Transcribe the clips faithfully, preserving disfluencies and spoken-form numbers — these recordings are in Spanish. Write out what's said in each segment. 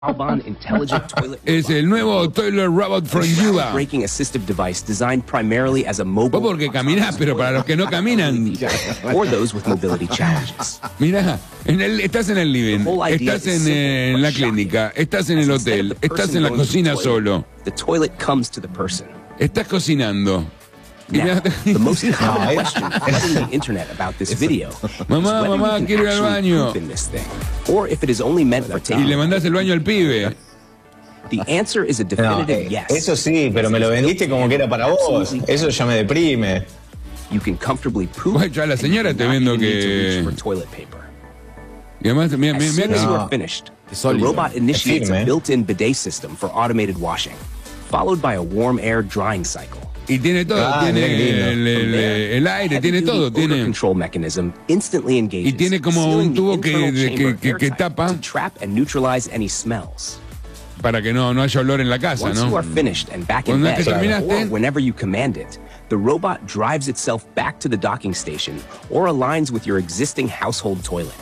Es el nuevo Toilet Robot from Yuba. Vos porque caminás, pero para los que no caminan. Mirá, en el, estás en el living, estás en, eh, en la clínica, estás en el hotel, estás en la cocina solo. Estás cocinando. Now, the most common question flooding the internet about this video mamá, mamá, quiero ir al baño. Or if it is only meant for Y le mandás el baño al pibe. The answer is a definitive no, yes. Eso sí, pero me lo vendiste como que era para vos. Eso ya me deprime. You can comfortably poop. Bueno, ya la señora te viendo que. Y además, mira, As soon mira. as you No. are finished, the robot initiates a built-in bidet system for automated washing, followed by a warm air drying cycle. Y tiene todo, Ah, tiene mira qué lindo. el, el- el aire, tiene todo, tiene. Control mechanism instantly engages, Y tiene como sealing un tubo the que- internal de- chamber que- que- que airtight tapa. to trap and neutralize any smells. Para que no, no haya olor en la casa, Once you ¿no? are finished and back in Cuando es bed, que terminaste- or whenever you command it, the robot drives itself back to the docking station or aligns with your existing household toilet.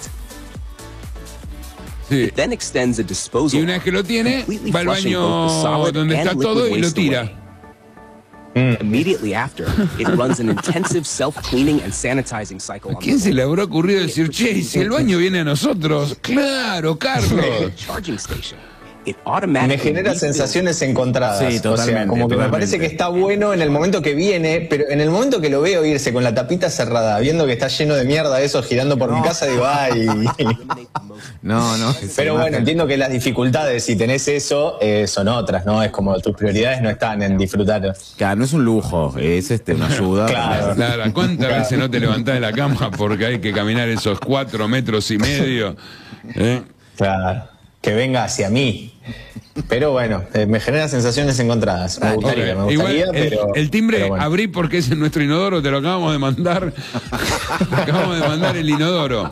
Sí. It then extends a disposal Y una vez que lo tiene, completely va al flushing both the baño solid donde and está liquid todo y lo waste tira. away. Immediately after, it runs an intensive self-cleaning and sanitizing cycle ¿A on quién the se le habrá ocurrido decir, che, ¿y si el baño viene a nosotros? Claro, Carlos. charging station. It Me automatically genera refills- sensaciones encontradas. Sí, O sea, totalmente, como que me totalmente. parece que está bueno en el momento que viene, pero en el momento que lo veo irse con la tapita cerrada, viendo que está lleno de mierda eso girando por mi casa, digo, ay. No, no. Pero bueno, entiendo que las dificultades, si tenés eso, eh, son otras, ¿no? Es como tus prioridades no están en disfrutar. Claro, no es un lujo, es este, una ayuda. Claro. Claro, ¿cuántas veces no te levantás de la cama porque hay que caminar esos cuatro metros y medio? ¿Eh? Claro. Que venga hacia mí. Pero bueno, eh, me genera sensaciones encontradas. Me gustaría, Ok, me gustaría, igual, el, pero. el timbre, pero bueno. abrí porque es en nuestro inodoro, te lo acabamos de mandar. Te acabamos de mandar el inodoro.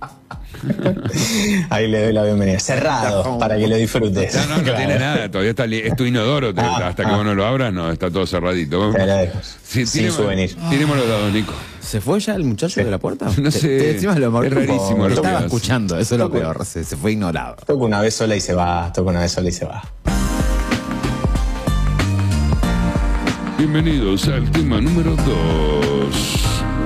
Ahí le doy la bienvenida. Cerrado, para que lo disfrutes. No, no, no Claro. tiene nada, todavía está li- es tu inodoro, te- Ah, hasta que ah. vos no lo abras, no, está todo cerradito. Te agradezco. Sí, Sin tiremos- souvenir. Tiremos los dados, Nico. ¿Se fue ya el muchacho de la puerta? No Te- sé, te- encima lo es rarísimo lo que estaba hace. escuchando, eso es lo peor, se, se fue ignorado. Toca una vez sola y se va. Toca una vez sola y se va. Bienvenidos al tema número dos.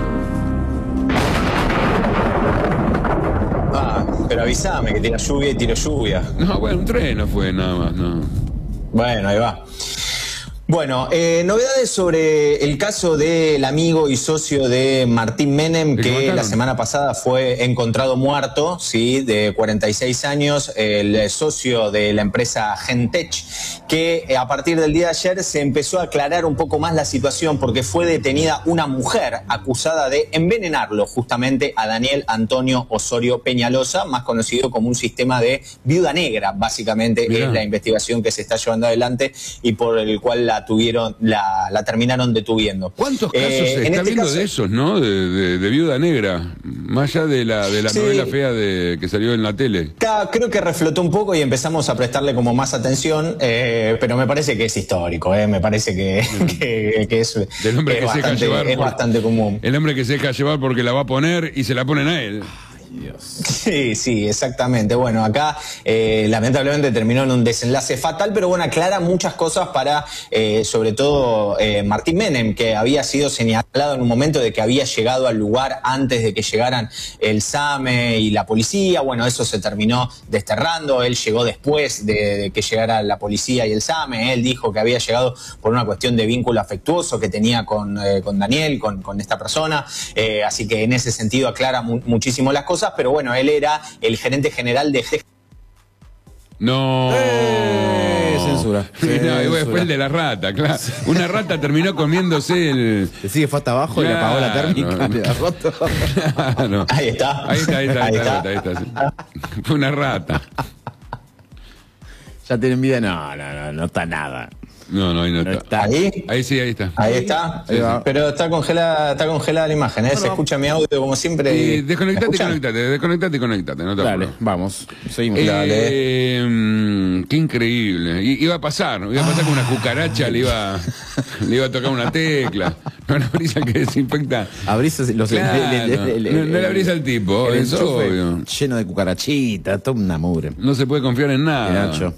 Ah, pero avísame que tira lluvia y tiro lluvia. No, bueno, un tren no fue nada más, no. Bueno, ahí va. Bueno, eh, novedades sobre el caso del amigo y socio de Martín Menem, ¿Te que contaron? la semana pasada fue encontrado muerto, sí, de cuarenta y seis años, el socio de la empresa Gentech, que eh, a partir del día de ayer se empezó a aclarar un poco más la situación porque fue detenida una mujer acusada de envenenarlo justamente a Daniel Antonio Osorio Peñalosa, más conocido como un sistema de viuda negra, básicamente Mirá. es la investigación que se está llevando adelante y por el cual la tuvieron, la, la terminaron detuviendo. ¿Cuántos casos Eh, se en está este viendo caso- de esos, no? De, de- de viuda negra, más allá de la, de la Sí. novela fea de, que salió en la tele. Ca- Creo que reflotó un poco y empezamos a prestarle como más atención, eh, pero me parece que es histórico, eh, me parece que, que, que es, Del hombre es que se deja bastante, llevar. es por- bastante común. El hombre que se deja llevar porque la va a poner y se la ponen a él. Sí, sí, exactamente. Bueno, acá eh, lamentablemente terminó en un desenlace fatal, pero bueno, aclara muchas cosas para, eh, sobre todo, eh, Martín Menem, que había sido señalado en un momento de que había llegado al lugar antes de que llegaran el SAME y la policía. Bueno, eso se terminó desterrando. Él llegó después de, de que llegara la policía y el SAME. Él dijo que había llegado por una cuestión de vínculo afectuoso que tenía con, eh, con Daniel, con, con esta persona. Eh, así que en ese sentido aclara mu- muchísimo las cosas, pero bueno, él era el gerente general de G. No. Eh, censura. Sí, no, y bueno, Censura. fue el de la rata, claro. Una rata terminó comiéndose el. Se sigue, fue hasta abajo y le apagó la Claro. térmica, le da roto. Claro. Ahí está. Ahí está, ahí está, ahí Ahí está, está. ahí está, ahí está, sí. Fue una rata. Ya tienen vida, no, no, no, no está nada. No, no, ahí no No está. está. Ahí. Ahí sí, ahí está. Ahí está. Ahí va. Pero está congelada, está congelada la imagen, ¿eh? Se escucha mi audio como siempre. Y y- desconectate y ¿Me escuchan? conectate, desconectate y conectate, no te Dale, apures. vamos, seguimos. Eh, mm, qué increíble. I- iba a pasar, iba a pasar con una cucaracha, le iba, le iba a tocar una tecla. Una brisa que desinfecta. Abrís los... Claro, el- el- el- el- no, no le abrís al tipo, el eso enchufe obvio. lleno de cucarachitas, todo una mugre. No se puede confiar en Qué nada. Nacho.